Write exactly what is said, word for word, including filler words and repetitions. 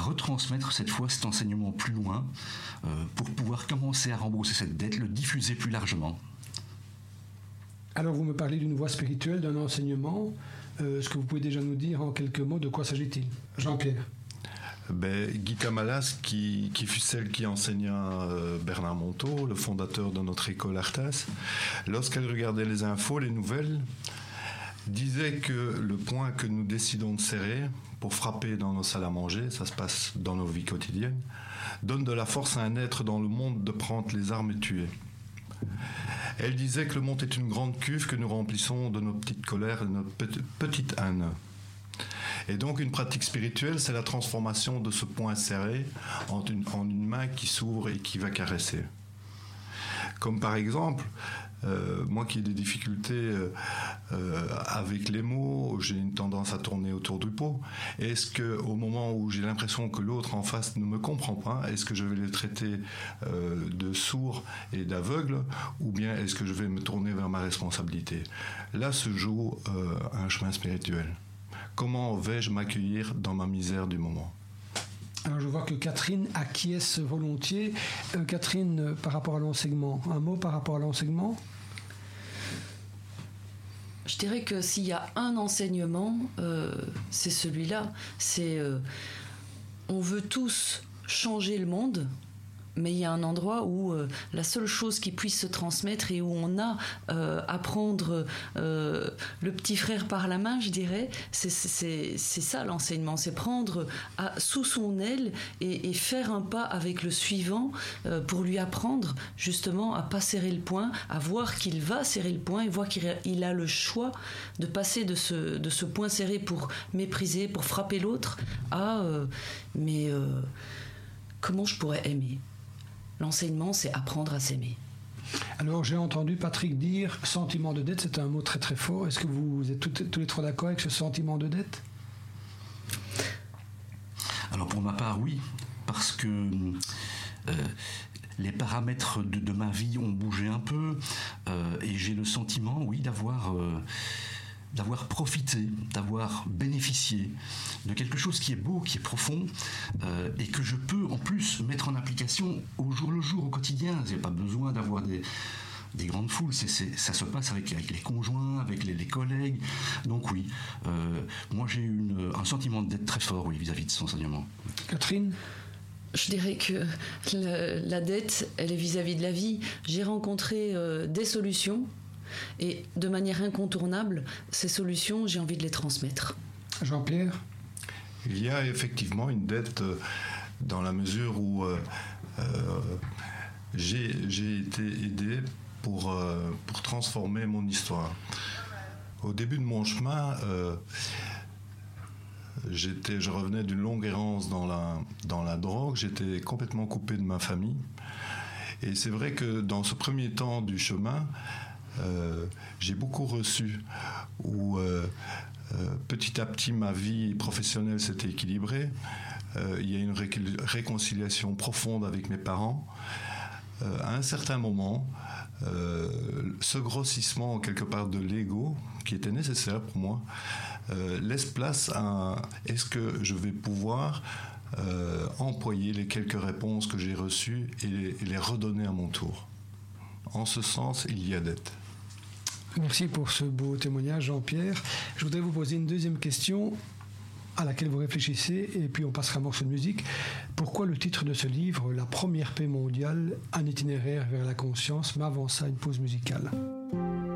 retransmettre cette fois cet enseignement plus loin euh, pour pouvoir commencer à rembourser cette dette, le diffuser plus largement. Alors vous me parlez d'une voie spirituelle, d'un enseignement. Euh, est-ce que vous pouvez déjà nous dire en quelques mots de quoi s'agit-il? Jean-Pierre. Ben, Gita Malas, qui, qui fut celle qui enseigna euh, Bernard Monteau, le fondateur de notre école Arthas, lorsqu'elle regardait les infos, les nouvelles, disait que le poing que nous décidons de serrer pour frapper dans nos salles à manger, ça se passe dans nos vies quotidiennes, donne de la force à un être dans le monde de prendre les armes et tuer. Elle disait que le monde est une grande cuve que nous remplissons de nos petites colères et de notre petite haine. Et donc une pratique spirituelle, c'est la transformation de ce poing serré en une, en une main qui s'ouvre et qui va caresser. Comme par exemple, euh, moi qui ai des difficultés euh, euh, avec les mots, j'ai une tendance à tourner autour du pot. Est-ce qu'au moment où j'ai l'impression que l'autre en face ne me comprend pas, est-ce que je vais le traiter euh, de sourd et d'aveugle, ou bien est-ce que je vais me tourner vers ma responsabilité? Là se joue euh, un chemin spirituel. Comment vais-je m'accueillir dans ma misère du moment? Alors je vois que Catherine acquiesce volontiers. Euh, Catherine, euh, par rapport à l'enseignement, un mot par rapport à l'enseignement? Je dirais que s'il y a un enseignement, euh, c'est celui-là. C'est euh, on veut tous changer le monde, mais il y a un endroit où euh, la seule chose qui puisse se transmettre et où on a euh, à prendre euh, le petit frère par la main, je dirais, c'est, c'est, c'est ça l'enseignement, c'est prendre à, sous son aile et, et faire un pas avec le suivant euh, pour lui apprendre justement à pas serrer le poing, à voir qu'il va serrer le poing et voir qu'il a, il a le choix de passer de ce, de ce poing serré pour mépriser, pour frapper l'autre, à euh, mais euh, comment je pourrais aimer? L'enseignement, c'est apprendre à s'aimer. Alors, j'ai entendu Patrick dire « sentiment de dette », c'est un mot très très fort. Est-ce que vous êtes tous, tous les trois d'accord avec ce sentiment de dette? Alors, pour ma part, oui, parce que euh, les paramètres de, de ma vie ont bougé un peu euh, et j'ai le sentiment, oui, d'avoir... Euh, d'avoir profité, d'avoir bénéficié de quelque chose qui est beau, qui est profond, euh, et que je peux en plus mettre en application au jour le jour, au quotidien. J'ai pas besoin d'avoir des, des grandes foules, c'est, c'est, ça se passe avec, avec les conjoints, avec les, les collègues. Donc oui, euh, moi j'ai eu une, un sentiment de dette très fort, oui, vis-à-vis de cet enseignement. Catherine? Je dirais que le, la dette, elle est vis-à-vis de la vie. J'ai rencontré euh, des solutions. Et de manière incontournable, ces solutions, j'ai envie de les transmettre. Jean-Pierre? Il y a effectivement une dette euh, dans la mesure où euh, euh, j'ai, j'ai été aidé pour, euh, pour transformer mon histoire. Au début de mon chemin, euh, j'étais, je revenais d'une longue errance dans la, dans la drogue, j'étais complètement coupé de ma famille. Et c'est vrai que dans ce premier temps du chemin, Euh, j'ai beaucoup reçu où euh, euh, petit à petit ma vie professionnelle s'était équilibrée. Euh, il y a une ré- réconciliation profonde avec mes parents. Euh, à un certain moment, euh, ce grossissement quelque part de l'ego qui était nécessaire pour moi euh, laisse place à est-ce que je vais pouvoir euh, employer les quelques réponses que j'ai reçues et les, et les redonner à mon tour. En ce sens, il y a dette. Merci pour ce beau témoignage, Jean-Pierre. Je voudrais vous poser une deuxième question à laquelle vous réfléchissez et puis on passera un morceau de musique. Pourquoi le titre de ce livre, La première paix mondiale, un itinéraire vers la conscience? Mais avant ça, une pause musicale.